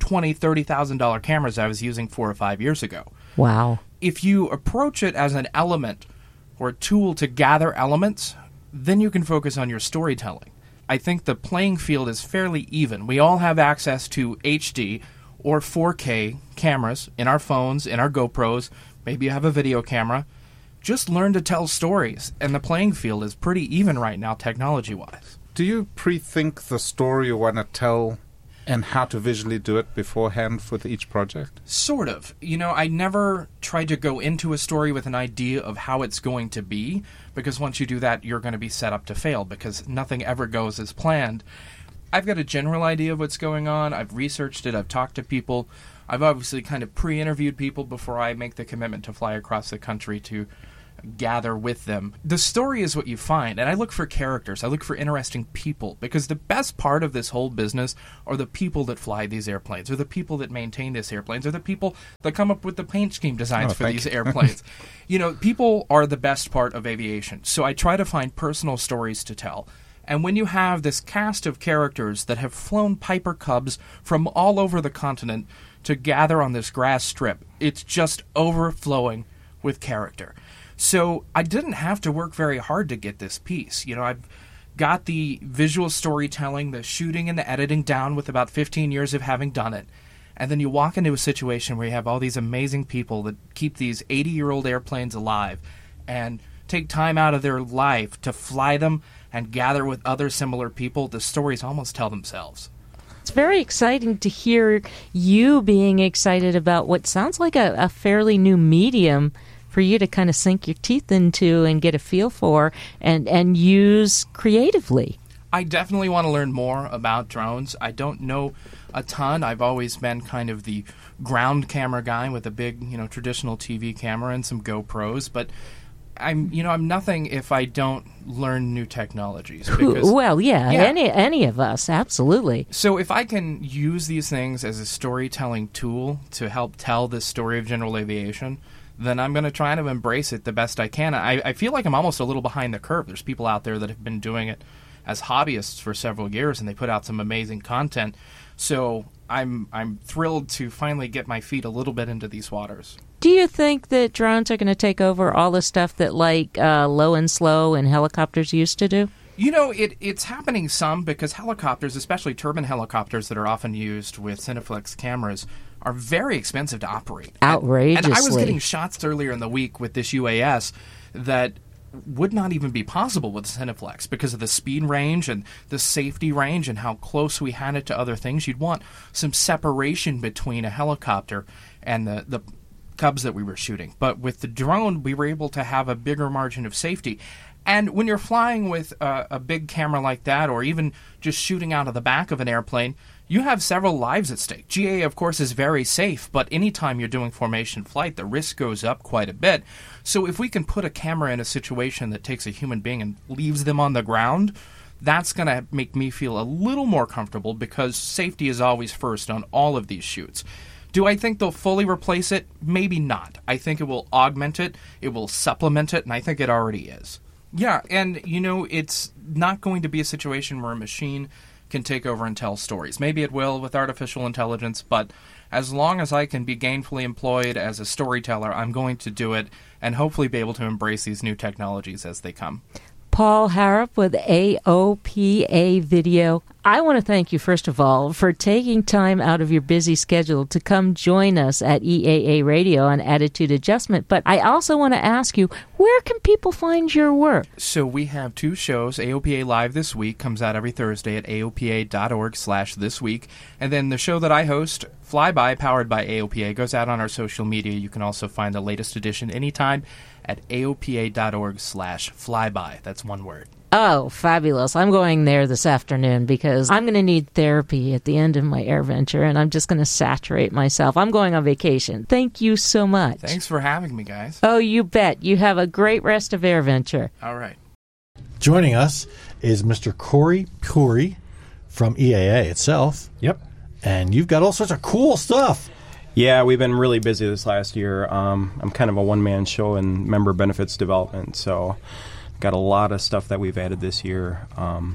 twenty thousand dollars, thirty thousand dollars cameras I was using four or five years ago. Wow. If you approach it as an element or a tool to gather elements, then you can focus on your storytelling. I think the playing field is fairly even. We all have access to H D or four K cameras in our phones, in our GoPros. Maybe you have a video camera. Just learn to tell stories, and the playing field is pretty even right now, technology-wise. Do you pre-think the story you want to tell and how to visually do it beforehand with each project? Sort of. You know, I never tried to go into a story with an idea of how it's going to be, because once you do that, you're going to be set up to fail, because nothing ever goes as planned. I've got a general idea of what's going on. I've researched it. I've talked to people. I've obviously kind of pre-interviewed people before I make the commitment to fly across the country to gather with them. The story is what you find, and I look for characters. I look for interesting people, because the best part of this whole business are the people that fly these airplanes, or the people that maintain these airplanes, or the people that come up with the paint scheme designs oh, for these you. airplanes. You know, people are the best part of aviation, so I try to find personal stories to tell. And when you have this cast of characters that have flown Piper Cubs from all over the continent to gather on this grass strip, it's just overflowing with character. So I didn't have to work very hard to get this piece. You know, I've got the visual storytelling, the shooting and the editing down with about fifteen years of having done it. And then you walk into a situation where you have all these amazing people that keep these eighty-year-old airplanes alive and take time out of their life to fly them and gather with other similar people. The stories almost tell themselves. It's very exciting to hear you being excited about what sounds like a, a fairly new medium for you to kind of sink your teeth into and get a feel for and, and use creatively. I definitely want to learn more about drones. I don't know a ton. I've always been kind of the ground camera guy with a big, you know, traditional T V camera and some GoPros, but I'm, you know, I'm nothing if I don't learn new technologies. Because, well, yeah, yeah, any any of us, absolutely. So if I can use these things as a storytelling tool to help tell this story of general aviation, then I'm going to try to embrace it the best I can. I, I feel like I'm almost a little behind the curve. There's people out there that have been doing it as hobbyists for several years, and they put out some amazing content. So I'm I'm thrilled to finally get my feet a little bit into these waters. Do you think that drones are going to take over all the stuff that, like, uh, low and slow and helicopters used to do? You know, it, it's happening some because helicopters, especially turbine helicopters that are often used with Cineflex cameras, are very expensive to operate. Outrageously. And, and I was getting shots earlier in the week with this U A S that would not even be possible with Cineflex because of the speed range and the safety range and how close we had it to other things. You'd want some separation between a helicopter and the, the Cubs that we were shooting. But with the drone, we were able to have a bigger margin of safety. And when you're flying with a, a big camera like that, or even just shooting out of the back of an airplane, you have several lives at stake. G A, of course, is very safe, but anytime you're doing formation flight, the risk goes up quite a bit. So if we can put a camera in a situation that takes a human being and leaves them on the ground, that's going to make me feel a little more comfortable because safety is always first on all of these shoots. Do I think they'll fully replace it? Maybe not. I think it will augment it, it will supplement it, and I think it already is. Yeah, and, you know, it's not going to be a situation where a machine can take over and tell stories. Maybe it will with artificial intelligence, but as long as I can be gainfully employed as a storyteller, I'm going to do it and hopefully be able to embrace these new technologies as they come. Paul Harrop with A O P A Video. I want to thank you, first of all, for taking time out of your busy schedule to come join us at E A A Radio on Attitude Adjustment. But I also want to ask you, where can people find your work? So we have two shows. A O P A Live This Week comes out every Thursday at A O P A dot org slash this week. And then the show that I host, Flyby, powered by A O P A, goes out on our social media. You can also find the latest edition anytime at A O P A dot org slash flyby. That's one word. Oh, fabulous. I'm going there this afternoon because I'm going to need therapy at the end of my air venture, and I'm just going to saturate myself. I'm going on vacation. Thank you so much. Thanks for having me, guys. Oh, you bet. You have a great rest of air venture. All right. Joining us is Mister Corey Puri from E A A itself. Yep. And you've got all sorts of cool stuff. Yeah, we've been really busy this last year. Um, I'm kind of a one-man show in member benefits development, so got a lot of stuff that we've added this year. Um,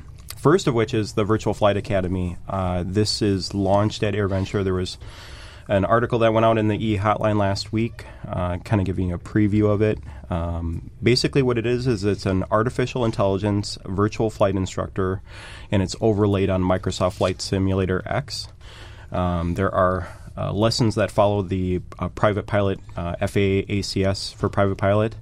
first of which is the Virtual Flight Academy. Uh, this is launched at AirVenture. There was an article that went out in the e-hotline last week, uh, kind of giving you a preview of it. Um, basically what it is is it's an artificial intelligence virtual flight instructor, and it's overlaid on Microsoft Flight Simulator X. Um, there are uh, lessons that follow the uh, private pilot uh, F A A A C S for private pilot,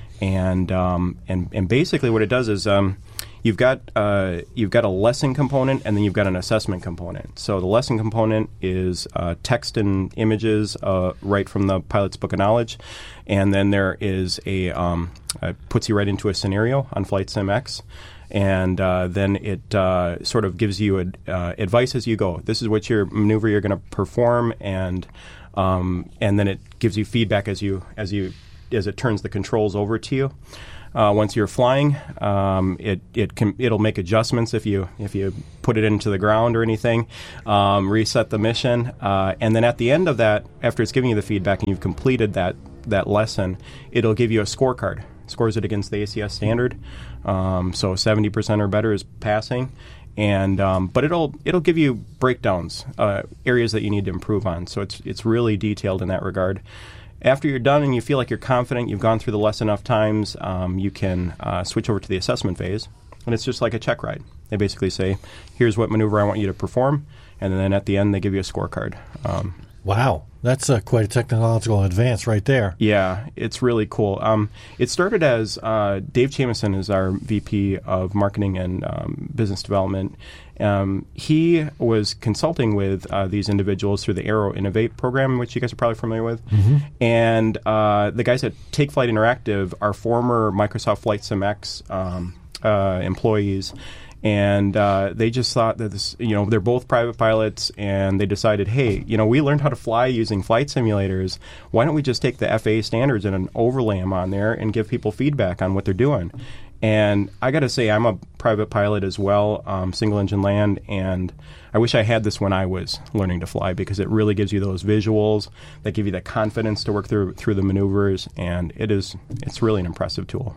and um, and and basically what it does is um, You've got uh, you've got a lesson component, and then you've got an assessment component. So the lesson component is uh, text and images uh, right from the pilot's book of knowledge, and then there is a um, uh, puts you right into a scenario on Flight Sim X, and uh, then it uh, sort of gives you ad, uh, advice as you go. This is what your maneuver you're going to perform, and um, and then it gives you feedback as you as you as it turns the controls over to you. Uh, once you're flying, um, it it can it'll make adjustments if you if you put it into the ground or anything, um, reset the mission, uh, and then at the end of that, after it's giving you the feedback and you've completed that that lesson, it'll give you a scorecard. Scores it against the A C S standard, um, so seventy percent or better is passing, and um, but it'll it'll give you breakdowns, uh, areas that you need to improve on. So it's it's really detailed in that regard. After you're done and you feel like you're confident, you've gone through the lesson enough times, um, you can uh, switch over to the assessment phase, and it's just like a check ride. They basically say, here's what maneuver I want you to perform, and then at the end they give you a scorecard. Um, wow, that's uh, quite a technological advance right there. Yeah, it's really cool. Um, it started as uh, Dave Chamison is our V P of Marketing and um, Business Development. Um, he was consulting with uh, these individuals through the Aero Innovate program, which you guys are probably familiar with. Mm-hmm. And uh, the guys at Take Flight Interactive are former Microsoft Flight Sim X um, uh, employees. And uh, they just thought that this, you know, they're both private pilots, and they decided, hey, you know, we learned how to fly using flight simulators. Why don't we just take the F A A standards and overlay them on there and give people feedback on what they're doing? And I got to say, I'm a private pilot as well, um, single engine land, and I wish I had this when I was learning to fly, because it really gives you those visuals that give you the confidence to work through through the maneuvers, and it is it's really an impressive tool.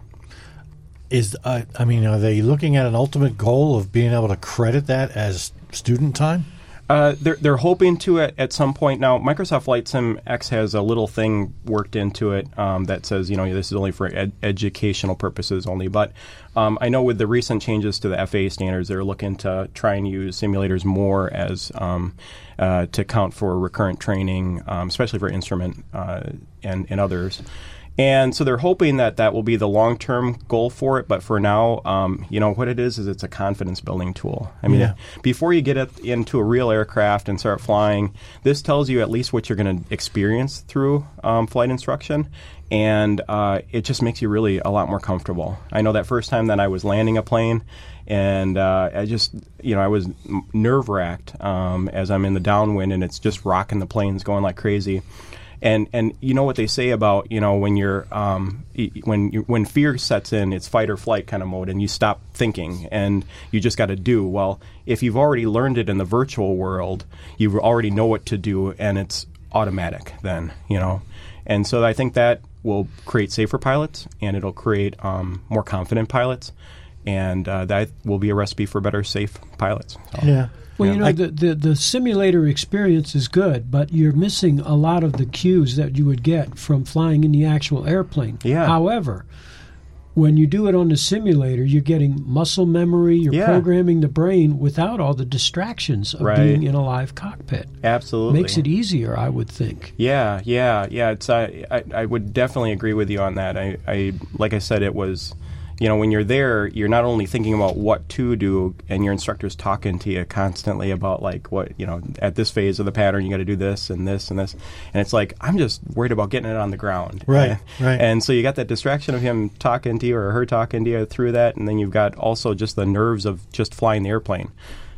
Is uh, I mean, are they looking at an ultimate goal of being able to credit that as student time? Uh, they're they're hoping to at, at some point. Now, Microsoft Flight Sim X has a little thing worked into it um, that says, you know, this is only for ed- educational purposes only. But um, I know with the recent changes to the F A A standards, they're looking to try and use simulators more as um, uh, to count for recurrent training, um, especially for instrument uh, and and others. And so they're hoping that that will be the long-term goal for it. But for now, um, you know, what it is is it's a confidence-building tool. I mean, Yeah. it, before you get it into a real aircraft and start flying, this tells you at least what you're going to experience through um, flight instruction. And uh, it just makes you really a lot more comfortable. I know that first time that I was landing a plane, and uh, I just, you know, I was nerve-wracked um, as I'm in the downwind, and it's just rocking the planes going like crazy. And and you know what they say about, you know, when you're um, when you, when fear sets in, it's fight or flight kind of mode, and you stop thinking and you just got to do. Well, if you've already learned it in the virtual world, you already know what to do, and it's automatic then, you know. And so I think that will create safer pilots, and it'll create um, more confident pilots, and uh, that will be a recipe for better safe pilots. So. Yeah. Well, you know, the, the, the simulator experience is good, but you're missing a lot of the cues that you would get from flying in the actual airplane. Yeah. However, when you do it on the simulator, you're getting muscle memory, you're Yeah. programming the brain without all the distractions of Right. being in a live cockpit. Absolutely. Makes it easier, I would think. Yeah, yeah, yeah. It's I, I, I would definitely agree with you on that. I, I, like I said, it was, you know, when you're there, you're not only thinking about what to do, and your instructor's talking to you constantly about like what, you know, at this phase of the pattern, you got to do this and this and this, and it's like I'm just worried about getting it on the ground. Right, and, right. And so you got that distraction of him talking to you or her talking to you through that, and then you've got also just the nerves of just flying the airplane.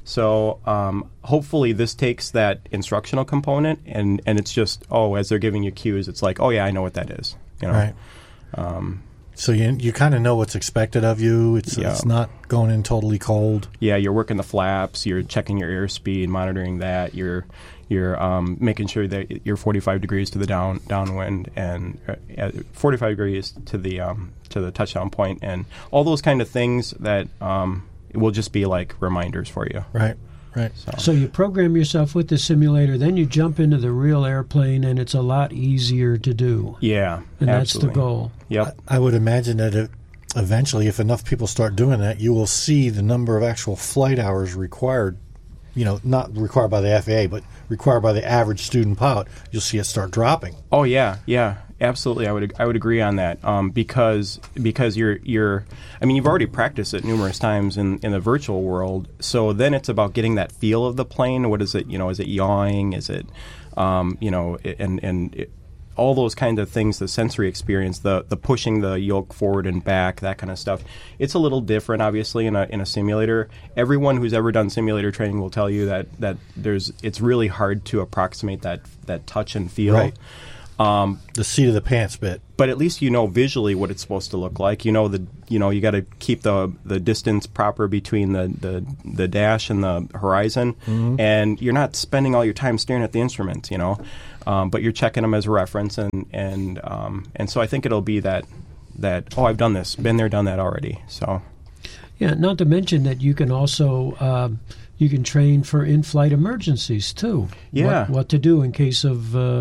So um, hopefully this takes that instructional component, and, and it's just, oh, as they're giving you cues, it's like, oh yeah, I know what that is. You know? Right. Um, So you you kind of know what's expected of you. It's Yeah. it's not going in totally cold. Yeah, you're working the flaps, you're checking your airspeed, monitoring that, you're you're um, making sure that you're forty-five degrees to the down downwind and uh, forty-five degrees to the um, to the touchdown point, and all those kind of things that um, it will just be like reminders for you. Right. Right. So, So you program yourself with the simulator, then you jump into the real airplane, and it's a lot easier to do. yeah, And absolutely. that's the goal. Yep. I would imagine that it, eventually, if enough people start doing that, you will see the number of actual flight hours required, you know, not required by the F A A, but required by the average student pilot. You'll see it start dropping. Oh yeah, yeah, absolutely. I would I would agree on that um, because because you're you're I mean you've already practiced it numerous times in, in the virtual world. So then it's about getting that feel of the plane. What is it? You know, is it yawing? Is it um, you know and and it, all those kinds of things, the sensory experience, the the pushing the yoke forward and back, that kind of stuff. It's a little different, obviously, in a in a simulator. Everyone who's ever done simulator training will tell you that, that there's it's really hard to approximate that that touch and feel. Right. Um, the seat of the pants bit. But at least you know visually what it's supposed to look like. You know the you know you got to keep the the distance proper between the, the, the dash and the horizon, Mhm. and you're not spending all your time staring at the instruments. You know, um, but you're checking them as a reference, and and um, and so I think it'll be that that oh I've done this, been there, done that already. So Yeah, not to mention that you can also um, you can train for in-flight emergencies too. Yeah. What, what to do in case of uh,